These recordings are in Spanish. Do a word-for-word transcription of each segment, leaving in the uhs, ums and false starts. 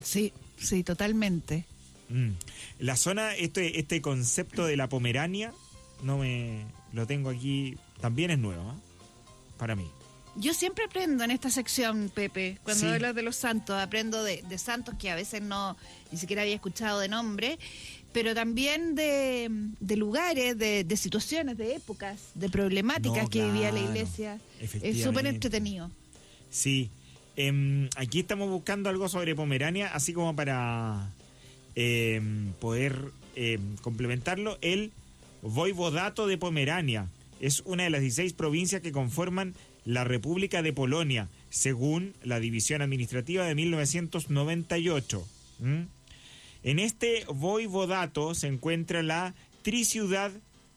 Sí, sí, totalmente. Mm. La zona, este, este concepto de la Pomerania, no me lo tengo aquí, también es nuevo, ¿eh? Para mí. Yo siempre aprendo en esta sección, Pepe, cuando Sí. hablas de los santos, aprendo de, de santos que a veces no, ni siquiera había escuchado de nombre, pero también de, de lugares, de, de situaciones, de épocas, de problemáticas No, que vivía la claro. iglesia. Es Efectivamente. súper entretenido. Sí. Eh, aquí estamos buscando algo sobre Pomerania, así como para eh, poder eh, complementarlo. El Voivodato de Pomerania es una de las dieciséis provincias que conforman la República de Polonia, según la división administrativa de mil novecientos noventa y ocho. ¿Mm? En este voivodato se encuentra la triciudad,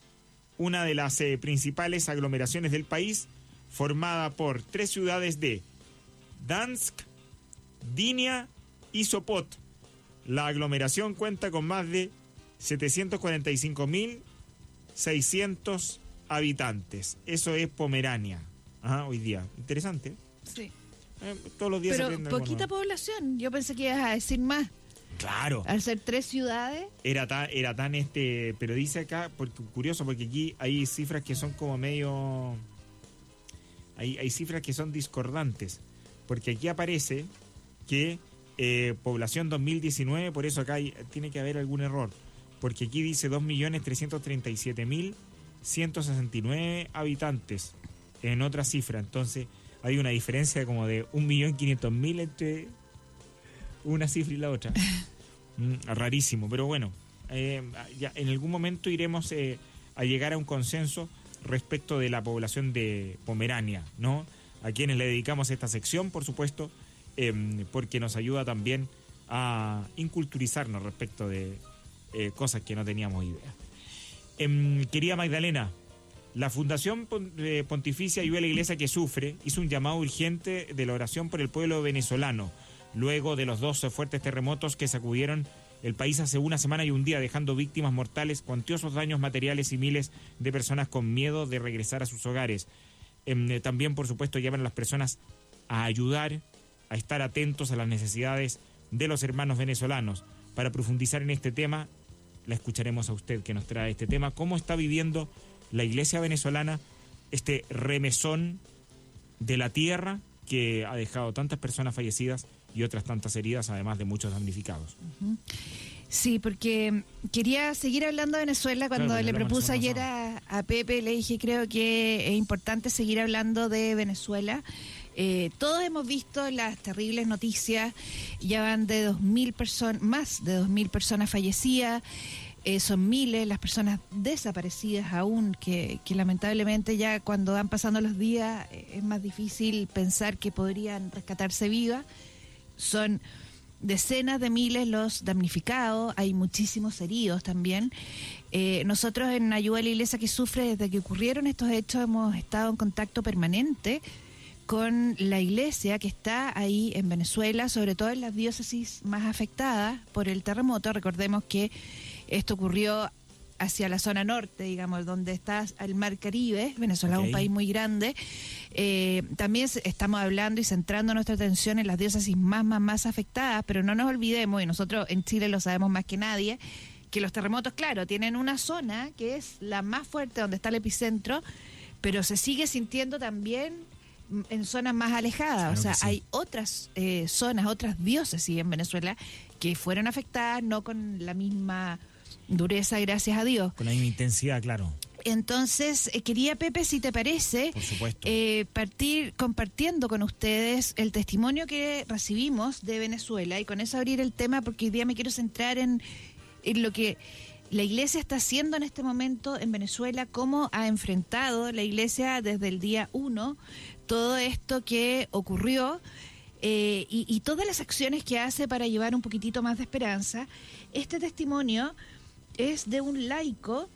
una de las eh, principales aglomeraciones del país, formada por tres ciudades de Dansk, Gdynia y Sopot. La aglomeración cuenta con más de setecientos cuarenta y cinco mil seiscientos habitantes. Eso es Pomerania. Ajá, hoy día. Interesante. Sí. Eh, todos los días se Pero aprende algo poquita nuevo. población, yo pensé que ibas a decir más. Claro. Al ser tres ciudades. Era tan, era tan este, pero dice acá, porque curioso, porque aquí hay cifras que son como medio, hay, hay cifras que son discordantes, porque aquí aparece que eh, población dos mil diecinueve, por eso acá hay, tiene que haber algún error, porque aquí dice dos millones trescientos treinta y siete mil ciento sesenta y nueve habitantes en otra cifra, entonces hay una diferencia como de un millón quinientos mil entre una cifra y la otra. Mm, rarísimo, pero bueno, eh, ya en algún momento iremos eh, a llegar a un consenso respecto de la población de Pomerania, ¿no? A quienes le dedicamos esta sección, por supuesto, eh, porque nos ayuda también a inculturizarnos respecto de eh, cosas que no teníamos idea. Eh, querida Magdalena, la Fundación Pontificia Ayuda a la Iglesia que Sufre hizo un llamado urgente de la oración por el pueblo venezolano, luego de los dos fuertes terremotos que sacudieron el país hace una semana y un día, dejando víctimas mortales, cuantiosos daños materiales y miles de personas con miedo de regresar a sus hogares. Eh, también, por supuesto, llaman a las personas a ayudar, a estar atentos a las necesidades de los hermanos venezolanos. Para profundizar en este tema, la escucharemos a usted que nos trae este tema. ¿Cómo está viviendo la iglesia venezolana este remesón de la tierra que ha dejado tantas personas fallecidas y otras tantas heridas, además de muchos damnificados? Uh-huh. Sí, porque quería seguir hablando de Venezuela. Cuando Claro, le hablamos propuse el ayer pasado. a, a Pepe, le dije, creo que es importante seguir hablando de Venezuela. Eh, todos hemos visto las terribles noticias, ya van de dos mil personas, más de dos mil personas fallecidas. Eh, son miles las personas desaparecidas aún, que, que lamentablemente ya cuando van pasando los días eh, es más difícil pensar que podrían rescatarse vivas. Son decenas de miles los damnificados, hay muchísimos heridos también. Eh, nosotros en Ayuda a la Iglesia que Sufre, desde que ocurrieron estos hechos, hemos estado en contacto permanente con la iglesia que está ahí en Venezuela, sobre todo en las diócesis más afectadas por el terremoto. Recordemos que esto ocurrió hacia la zona norte, digamos, donde está el mar Caribe. Venezuela okay. es un país muy grande. Eh, también estamos hablando y centrando nuestra atención en las diócesis más, más, más afectadas, pero no nos olvidemos, y nosotros en Chile lo sabemos más que nadie, que los terremotos, claro, tienen una zona que es la más fuerte, donde está el epicentro, pero se sigue sintiendo también en zonas más alejadas. Claro, o sea, sí. hay otras eh, zonas, otras diócesis en Venezuela que fueron afectadas, no con la misma dureza, gracias a Dios. Con la misma intensidad, claro. Entonces, eh, quería, Pepe, si te parece, por supuesto, eh, partir compartiendo con ustedes el testimonio que recibimos de Venezuela, y con eso abrir el tema, porque hoy día me quiero centrar en, en lo que la iglesia está haciendo en este momento en Venezuela, cómo ha enfrentado la iglesia desde el día uno todo esto que ocurrió, eh, y, y todas las acciones que hace para llevar un poquitito más de esperanza. Este testimonio es de un laico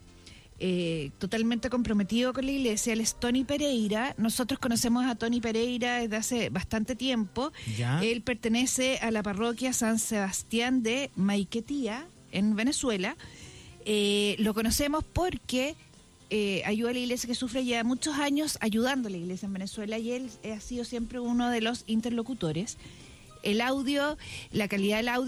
eh, totalmente comprometido con la iglesia, él es Tony Pereira. Nosotros conocemos a Tony Pereira desde hace bastante tiempo. ¿Ya? Él pertenece a la parroquia San Sebastián de Maiquetía, en Venezuela. Eh, lo conocemos porque eh, Ayuda a la Iglesia que Sufre lleva muchos años ayudando a la iglesia en Venezuela, y él ha sido siempre uno de los interlocutores. el audio, la calidad del audio